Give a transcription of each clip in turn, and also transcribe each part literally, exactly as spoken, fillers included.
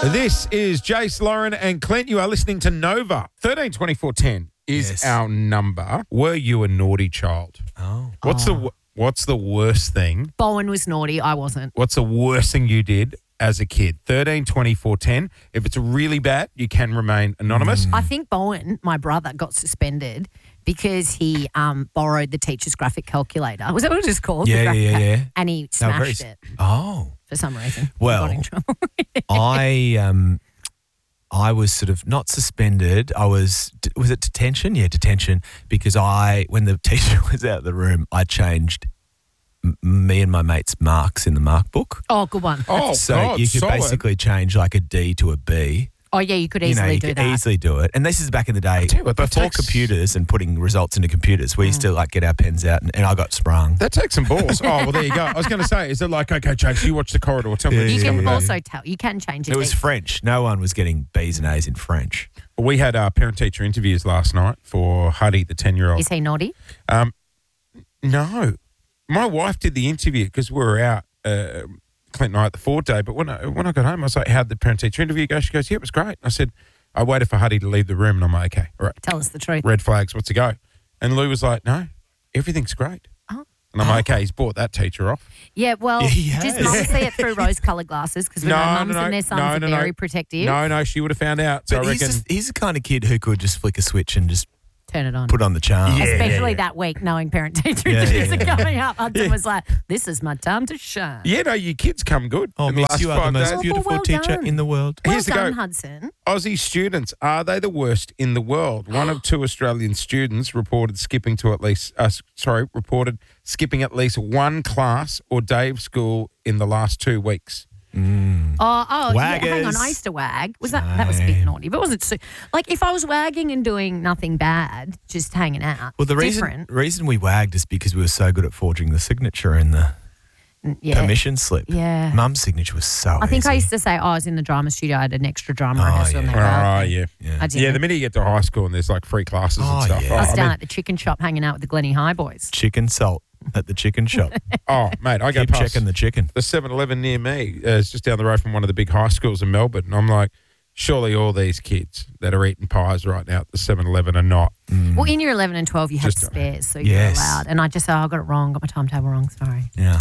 This is Jace, Lauren and Clint. You are listening to Nova. thirteen twenty-four ten is Yes. our number. Were you a naughty child? Oh. What's the wo- What's the worst thing? Bowen was naughty. I wasn't. What's the worst thing you did as a kid? thirteen twenty-four ten. If it's really bad, you can remain anonymous. I think Bowen, my brother, got suspended because he um, borrowed the teacher's graphic calculator. Was that what it was called? The Yeah, graphic yeah, cal- yeah. And he They were very- smashed it Oh. for some reason. He Well, got in trouble. I um, I was sort of not suspended. I was was it detention? Yeah, detention. Because I, when the teacher was out of the room, I changed m- me and my mate's marks in the mark book. Oh, good one. Oh, so God, you could solid. basically change like a D to a B. Oh, yeah, you could You know, easily you do could that. easily do it. And this is back in the day tell you what, that before takes- computers and putting results into computers. We used Mm. to like get our pens out, and, and I got sprung. That takes some balls. Oh, well, there you go. I was going to say, is it like, okay, Chase, you watch the corridor. Tell me Yeah, this You is yeah, coming can back. also tell. You can change it. It was French. No one was getting B's and A's in French. We had uh, parent-teacher interviews last night for Huddy, the ten-year-old. Is he naughty? Um, no. My wife did the interview because we were out, uh, Clint and I, at the Ford day. But when I, when I got home, I was like, how'd the parent-teacher interview go? She goes, yeah, it was great. I said, I waited for Huddy to leave the room, and I'm like, okay, all right, Tell us the truth. red flags, what's to go? And Lou was like, no, everything's great. Oh. And I'm like, okay, he's bought that teacher off. Yeah, well, Yeah, he just has. mums see it through rose-coloured glasses because we know mums and their sons no, are no, no. very protective. No, no, she would have found out. So But I he's, reckon. just, he's the kind of kid who could just flick a switch and just Turn it on. put on the charm. Yeah. Especially that week, knowing parent-teacher Yeah, interviews yeah, are yeah. coming up. Hudson Yeah. was like, this is my time to shine. Yeah, no, your kids come good. Oh, in the miss, last you are the five most days. Oh, beautiful well teacher done. in the world. Well Here's the done, go. Hudson. Aussie students, are they the worst in the world? One of two Australian students reported skipping to at least, uh, s- sorry, reported skipping at least one class or day of school in the last two weeks. Mm. Oh, oh yeah, hang on. Waggers. I used to wag. Was that that was a bit Same. naughty, but was it so, like if I was wagging and doing nothing bad, just hanging out? Well, the reason different. reason we wagged is because we were so good at forging the signature in the Mm, yeah, permission slip. yeah. Mum's signature was so I think I easy. used to say, oh, I was in the drama studio. I had an extra drama Oh, rehearsal. yeah. And they Oh, were like, okay. yeah. Yeah. I didn't. Yeah, the minute you get to high school and there's like free classes Oh, and stuff. yeah. I was I down mean, at the chicken shop hanging out with the Glenny High boys. Chicken salt at the chicken shop. oh, mate, I go Keep past checking the chicken. the seven eleven near me. Uh, it's just down the road from one of the big high schools in Melbourne. And I'm like, surely all these kids that are eating pies right now at the seven eleven are not. Well, in year eleven and twelve, you had Just- spares, so you Yes. were allowed. And I just said, oh, I got it wrong, got my timetable wrong, sorry. Yeah.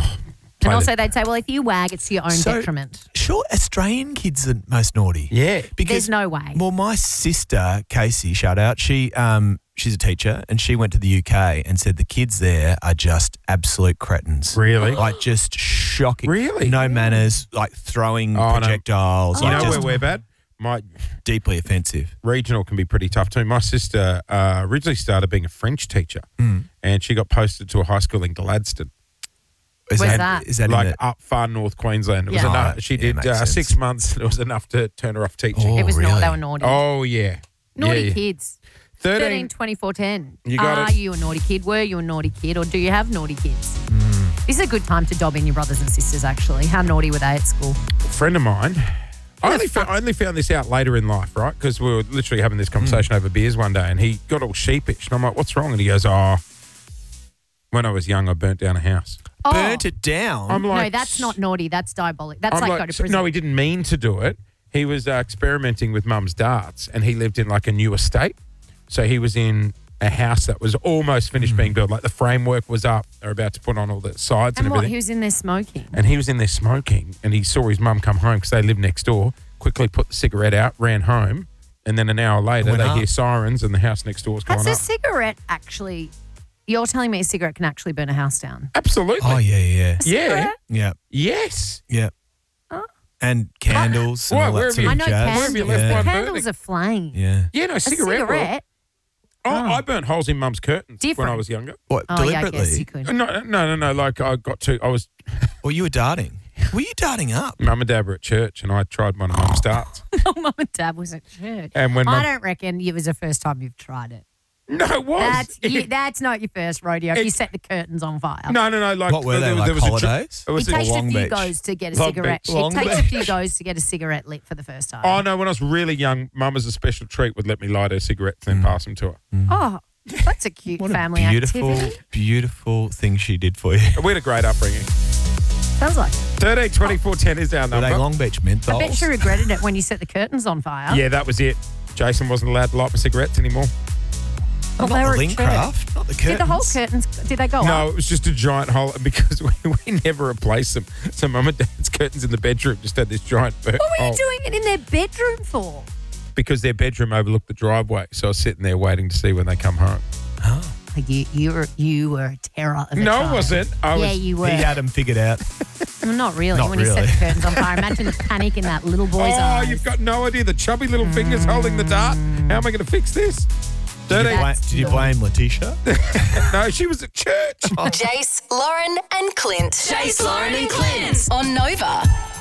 And Play also, they'd say, well, if you wag, it's to your own So- detriment. Sure, Australian kids are most naughty. Yeah. Because There's no way. Well, my sister Casey, shout out. She um she's a teacher and she went to the U K and said the kids there are just absolute cretins. Really? Like just shocking. Really? No manners, like throwing Oh, no. projectiles. You like know just where we're bad? My deeply offensive. regional can be pretty tough too. My sister uh, originally started being a French teacher Mm. and she got posted to a high school in Gladstone. Is Where's that, that? is that like in the, up far north Queensland. It was Yeah. enough. Oh, She yeah, did makes uh, sense. six months. And it was enough to turn her off teaching. Oh, it was really? not, they were naughty. Oh, yeah. naughty yeah, yeah. kids. thirteen. thirteen, twenty-four, ten. You got Are it. you a naughty kid? Were you a naughty kid? Or do you have naughty kids? Hmm. This is a good time to dob in your brothers and sisters, actually. How naughty were they at school? A friend of mine. I only, found, I only found this out later in life, right? Because we were literally having this conversation over beers one day and he got all sheepish. And I'm like, what's wrong? And he goes, oh, when I was young, I burnt down a house. burnt it down? I'm like, Oh, no, that's not naughty. That's diabolic. That's I'm like, like, go to so- prison. no, he didn't mean to do it. He was uh, experimenting with mum's darts and he lived in like a new estate. So he was in a house that was almost finished being built. Like the framework was up. They're about to put on all the sides and, and what? everything. He was in there smoking. And he was in there smoking and he saw his mum come home because they lived next door, quickly put the cigarette out, ran home. And then an hour later, Went they up. hear sirens and the house next door is going Has a up. cigarette actually... You're telling me a cigarette can actually burn a house down? Absolutely. oh yeah, yeah, yeah. Cigarette? yeah, Yes. yeah. Oh. And candles and Why, all where that have sort you- I of know jazz. Where have you left candles. one yeah. burning? Candles are flame. yeah. Yeah, no, A cigarette. will. cigarette? Oh, Oh. I burnt holes in mum's curtains when I Different. was younger. What, Oh, yeah, I deliberately? guess you could. No, no, no, no. Like I got to, I was, Or you were darting? Were you darting up? mum and dad were at church and I tried one of mum's darts. Oh, mum and dad was at church. And when I mum, don't reckon it was the first time you've tried it. no, it was. That's you, that's not your first rodeo. It- you set the curtains on fire. no, no, no. Like What were they, there, like there was a chur- holidays? it It was a- takes a Long few Beach. goes to get a Long cigarette. Beach. It Long takes a Beach. few goes to get a cigarette lit for the first time. Oh no! When I was really young, mum as a special treat would let me light her cigarettes and then pass them to her. Oh, that's a cute What family a beautiful, activity. beautiful thing she did for you. We had a great upbringing. Sounds like it. thirteen twenty-four ten is our Were number. they Long Beach menthols? I bet you regretted it when you set the curtains on fire. Yeah, that was it. Jason wasn't allowed to light my cigarettes anymore. Well, not they the were at Lincraft, not the curtains. Did the whole curtains, did they go No, up? it was just a giant hole because we, we never replaced them. So mum and dad's curtains in the bedroom just had this giant burnt What were you hole doing it in their bedroom for? because their bedroom overlooked the driveway. So I was sitting there waiting to see when they come home. Like you, you were you were a terror of a No, child. it wasn't. I Yeah, was. you were. He had them figured out. Well, not really. Not when you really. set the curtains on fire, imagine the panic in that little boy's Oh, eyes. you've got no idea. The chubby little fingers holding the dart. How am I going to fix this? Did you, thirteen. blame, did you blame Letitia? No, she was at church. Jace, Lauren, and Clint. Jace, Lauren, and Clint on Nova.